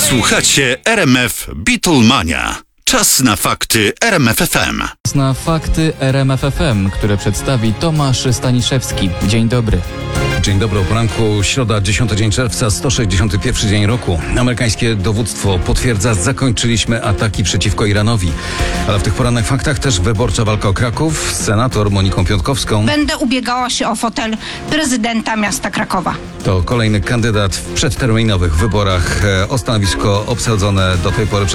Słuchacie RMF Beatlemania. Czas na fakty RMF FM. Na fakty RMF FM, które przedstawi Tomasz Staniszewski. Dzień dobry. Dzień dobry, o poranku, środa, 10 dzień czerwca, 161 dzień roku. Amerykańskie dowództwo potwierdza, zakończyliśmy ataki przeciwko Iranowi. Ale w tych porannych faktach też wyborcza walka o Kraków z senator Moniką Piątkowską. Będę ubiegała się o fotel prezydenta miasta Krakowa. To kolejny kandydat w przedterminowych wyborach o stanowisko obsadzone do tej pory